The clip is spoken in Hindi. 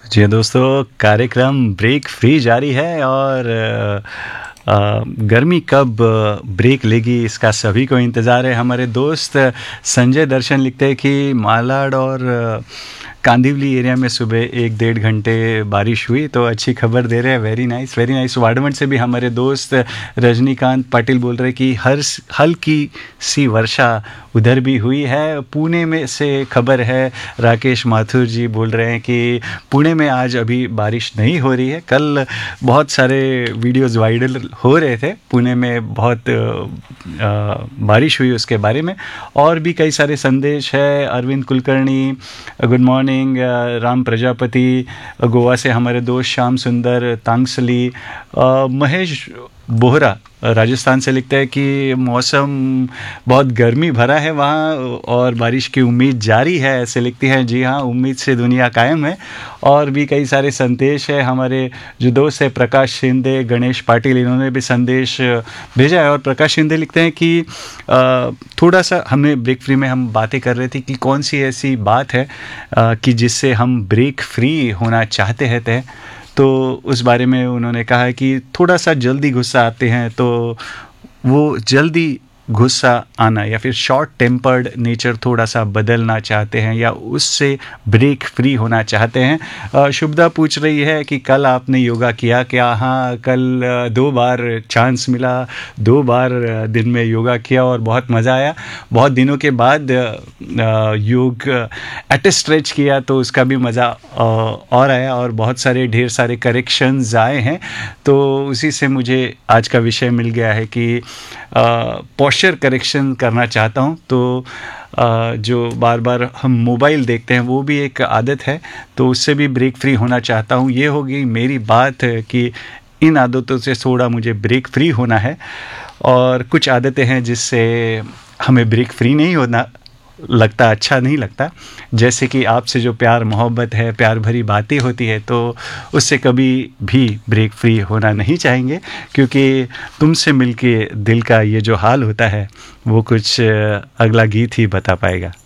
जी दोस्तों, कार्यक्रम ब्रेक फ्री जारी है और गर्मी कब ब्रेक लेगी इसका सभी को इंतज़ार है। हमारे दोस्त संजय दर्शन लिखते हैं कि मालाड और कांदिवली एरिया में सुबह 1-1.5 घंटे बारिश हुई, तो अच्छी खबर दे रहे हैं। Very nice, very nice. वाडमन से भी हमारे दोस्त रजनीकांत पाटिल बोल रहे हैं कि हल्की सी वर्षा उधर भी हुई है। पुणे में से खबर है, राकेश माथुर जी बोल रहे हैं कि पुणे में आज अभी बारिश नहीं हो रही है। कल बहुत सारे वीडियोस वायरल हो रहे थे, पुणे में बहुत बारिश हुई उसके बारे में। और भी कई सारे संदेश है। अरविंद कुलकर्णी गुड मॉर्निंग, राम प्रजापति गोवा से हमारे दोस्त, श्याम सुंदर तांगसली, महेश बोहरा राजस्थान से लिखते हैं कि मौसम बहुत गर्मी भरा है वहाँ और बारिश की उम्मीद जारी है, ऐसे लिखती हैं। जी हाँ, उम्मीद से दुनिया कायम है। और भी कई सारे संदेश है। हमारे जो दोस्त है प्रकाश शिंदे, गणेश पाटिल, इन्होंने भी संदेश भेजा है। और प्रकाश शिंदे लिखते हैं कि थोड़ा सा हमने ब्रेक फ्री में हम बातें कर रहे थे कि कौन सी ऐसी बात है कि जिससे हम ब्रेक फ्री होना चाहते हैं, तो उस बारे में उन्होंने कहा है कि थोड़ा सा जल्दी गुस्सा आते हैं, तो वो जल्दी गुस्सा आना या फिर शॉर्ट टेम्पर्ड नेचर थोड़ा सा बदलना चाहते हैं या उससे ब्रेक फ्री होना चाहते हैं। शुभदा पूछ रही है कि कल आपने योगा किया क्या? हाँ, कल 2 बार चांस मिला, 2 बार दिन में योगा किया और बहुत मज़ा आया। बहुत दिनों के बाद योग एट स्ट्रेच किया तो उसका भी मज़ा और आया और बहुत सारे ढेर सारे करेक्शंस आए हैं। तो उसी से मुझे आज का विषय मिल गया है कि पोस्चर करेक्शन करना चाहता हूँ। तो जो बार बार हम मोबाइल देखते हैं वो भी एक आदत है, तो उससे भी ब्रेक फ्री होना चाहता हूँ। ये होगी मेरी बात कि इन आदतों से थोड़ा मुझे ब्रेक फ्री होना है। और कुछ आदतें हैं जिससे हमें ब्रेक फ्री नहीं होना लगता, अच्छा नहीं लगता। जैसे कि आपसे जो प्यार मोहब्बत है, प्यार भरी बातें होती है, तो उससे कभी भी ब्रेक फ्री होना नहीं चाहेंगे, क्योंकि तुमसे मिलके दिल का ये जो हाल होता है वो कुछ अगला गीत ही बता पाएगा।